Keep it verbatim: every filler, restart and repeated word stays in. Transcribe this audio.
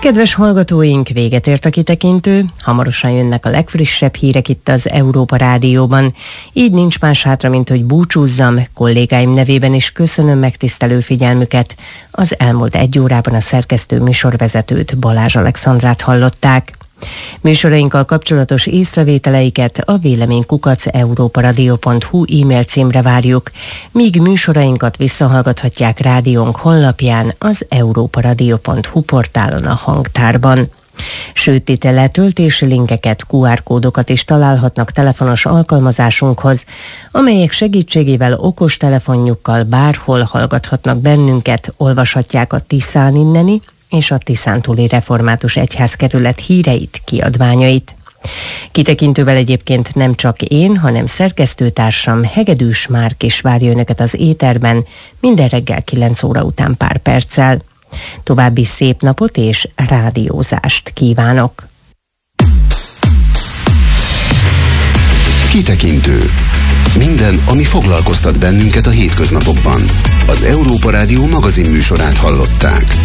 Kedves hallgatóink, véget ért a kitekintő, hamarosan jönnek a legfrissebb hírek itt az Európa Rádióban. Így nincs más hátra, mint hogy búcsúzzam, kollégáim nevében is köszönöm megtisztelő figyelmüket. Az elmúlt egy órában a szerkesztő műsorvezetőt, Balázs Alexandrát hallották. Műsorainkkal kapcsolatos észrevételeiket a véleménykukac európaradio pont hu e-mail címre várjuk, míg műsorainkat visszahallgathatják rádiónk honlapján, az európaradio pont hu portálon a hangtárban. Sőt, itt letöltési linkeket, kú ár kódokat is találhatnak telefonos alkalmazásunkhoz, amelyek segítségével okos telefonjukkal bárhol hallgathatnak bennünket, olvashatják a Tiszán inneni és a Tiszántúli Református Egyházkerület híreit, kiadványait. Kitekintővel egyébként nem csak én, hanem szerkesztőtársam Hegedűs Márk is várja önöket az éterben, minden reggel kilenc óra után pár perccel. További szép napot és rádiózást kívánok! Kitekintő. Minden, ami foglalkoztat bennünket a hétköznapokban. Az Európa Rádió magazin műsorát hallották.